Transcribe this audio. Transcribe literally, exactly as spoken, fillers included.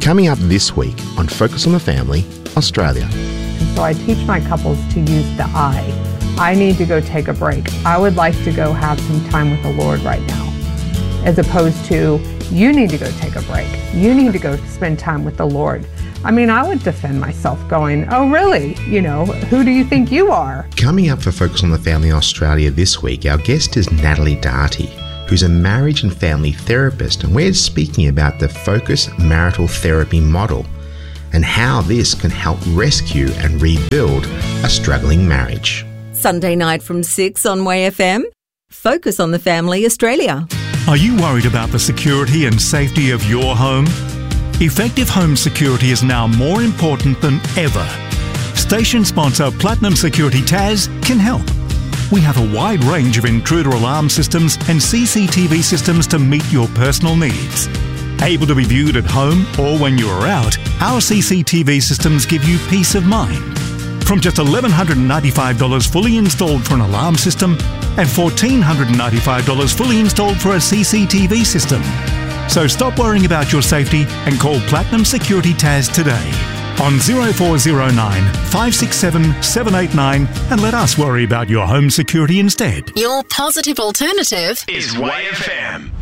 Coming up this week on Focus on the Family, Australia. So I teach my couples to use the I. I need to go take a break. I would like to go have some time with the Lord right now. As opposed to, you need to go take a break. You need to go spend time with the Lord. I mean, I would defend myself going, oh, really? You know, who do you think you are? Coming up for Focus on the Family Australia this week, our guest is Natalie Darty, who's a marriage and family therapist, and we're speaking about the Focus Marital Therapy model and how this can help rescue and rebuild a struggling marriage. Sunday night from six on Way F M, Focus on the Family Australia. Are you worried about the security and safety of your home? Effective home security is now more important than ever. Station sponsor Platinum Security Taz can help. We have a wide range of intruder alarm systems and C C T V systems to meet your personal needs. Able to be viewed at home or when you are out, our C C T V systems give you peace of mind. From just one thousand one hundred ninety-five dollars fully installed for an alarm system and one thousand four hundred ninety-five dollars fully installed for a C C T V system. So stop worrying about your safety and call Platinum Security Taz today on zero four zero nine, five six seven, seven eight nine and let us worry about your home security instead. Your positive alternative is Y F M.